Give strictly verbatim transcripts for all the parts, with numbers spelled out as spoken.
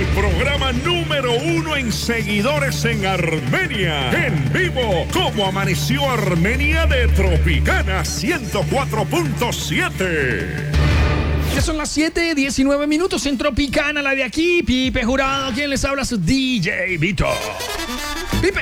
programa número uno en seguidores en Armenia. En vivo, como amaneció Armenia de Tropicana ciento cuatro punto siete. Ya son las siete diecinueve minutos en Tropicana, la de aquí. Pipe Jurado, quien les habla, su D J Vito. Pipe,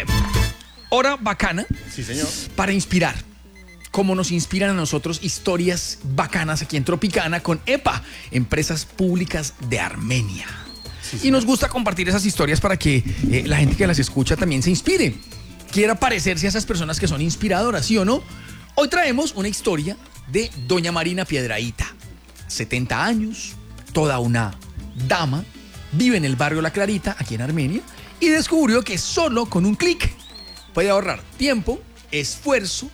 hora bacana. Sí, señor. Para inspirar. Como nos inspiran a nosotros historias bacanas aquí en Tropicana con EPA, Empresas Públicas de Armenia. Sí, y nos gusta compartir esas historias para que eh, la gente que las escucha también se inspire. Quiera parecerse a esas personas que son inspiradoras, ¿sí o no? Hoy traemos una historia de doña Marina Piedrahíta. setenta años, toda una dama, vive en el barrio La Clarita, aquí en Armenia, y descubrió que solo con un clic puede ahorrar tiempo, esfuerzo,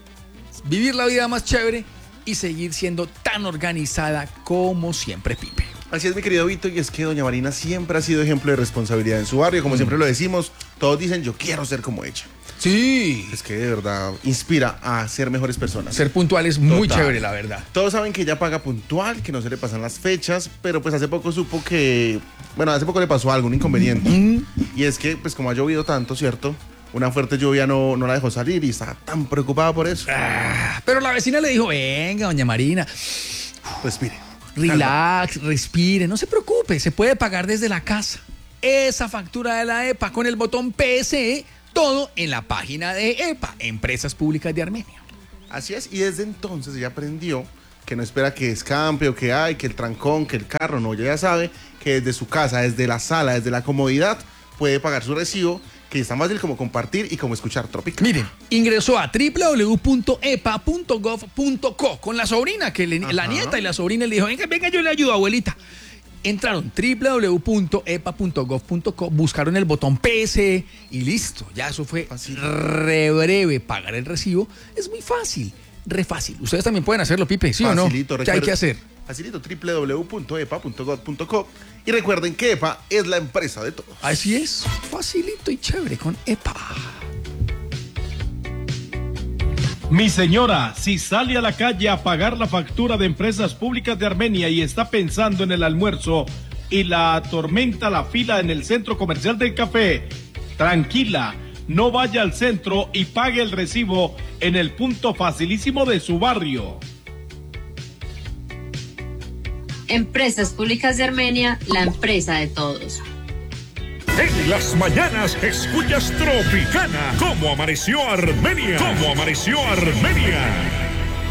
vivir la vida más chévere y seguir siendo tan organizada como siempre, Pipe. Así es, mi querido Vito, y es que doña Marina siempre ha sido ejemplo de responsabilidad en su barrio. Como mm. siempre lo decimos, todos dicen, yo quiero ser como ella. Sí. Es que de verdad inspira a ser mejores personas. Ser puntual es muy Total. chévere, la verdad. Todos saben que ella paga puntual, que no se le pasan las fechas, pero pues hace poco supo que, bueno, hace poco le pasó algo, un inconveniente. Mm. Y es que, pues como ha llovido tanto, ¿cierto? Una fuerte lluvia no, no la dejó salir y está tan preocupada por eso. Ah, pero la vecina le dijo, venga, doña Marina, respire. Relax, calma. Respire, no se preocupe, se puede pagar desde la casa. Esa factura de la EPA con el botón P S E, todo en la página de EPA, Empresas Públicas de Armenia. Así es, y desde entonces ella aprendió que no espera que escampe o que hay, que el trancón, que el carro, no, ella ya sabe que desde su casa, desde la sala, desde la comodidad, puede pagar su recibo, que es tan fácil como compartir y como escuchar Tropicana. Miren, ingresó a doble u doble u doble u punto e p a punto gov punto co con la sobrina, que le, la nieta y la sobrina le dijo, venga, venga, yo le ayudo, abuelita. Entraron doble u doble u doble u punto e p a punto gov punto co, buscaron el botón P S E y listo. Ya eso fue fácil. Re breve. Pagar el recibo es muy fácil, re fácil. Ustedes también pueden hacerlo, Pipe, ¿sí Facilito, o no? ¿Qué hay que hacer? Facilito, doble u doble u doble u punto e p a punto gov punto co. Y recuerden que EPA es la empresa de todos. Así es, facilito y chévere con EPA. Mi señora, si sale a la calle a pagar la factura de Empresas Públicas de Armenia y está pensando en el almuerzo y la atormenta la fila en el centro comercial del café, tranquila, no vaya al centro y pague el recibo en el punto facilísimo de su barrio. Empresas Públicas de Armenia, la empresa de todos. En las mañanas escuchas Tropicana, como amaneció Armenia, como amaneció Armenia.